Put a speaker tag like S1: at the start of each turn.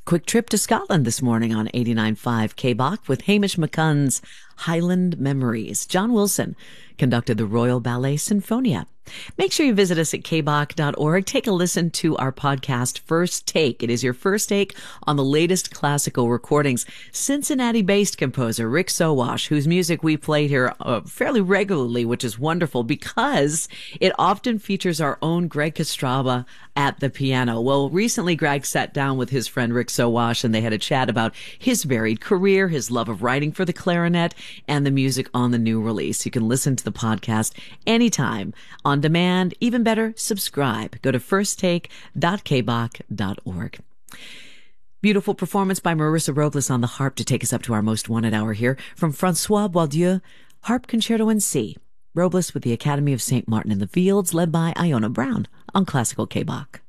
S1: Quick trip to Scotland this morning on 89.5 KBOC with Hamish McCunn's Highland Memories. John Wilson conducted the Royal Ballet Sinfonia. Make sure you visit us at kbok.org. Take a listen to our podcast, First Take. It is your first take on the latest classical recordings. Cincinnati-based composer Rick Sowash, whose music we played here fairly regularly, which is wonderful because it often features our own Greg Kostraba at the piano. Well, recently Greg sat down with his friend Rick Sowash and they had a chat about his varied career, his love of writing for the clarinet, and the music on the new release. You can listen to the podcast anytime on demand. Even better, subscribe. Go to firsttake.kbok.org. Beautiful performance by Marissa Robles on the harp to take us up to our most wanted hour here from Francois Boieldieu, Harp Concerto in C. Robles with the Academy of St. Martin in the Fields, led by Iona Brown on Classical KBOC.